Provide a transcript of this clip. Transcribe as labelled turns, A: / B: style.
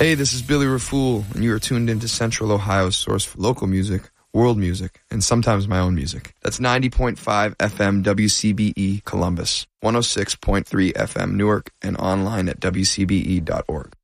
A: Hey, this is Billy Rafool, and you are tuned into Central Ohio's source for local music, world music, and sometimes my own music. That's 90.5 FM WCBE Columbus, 106.3 FM Newark, and online at WCBE.org.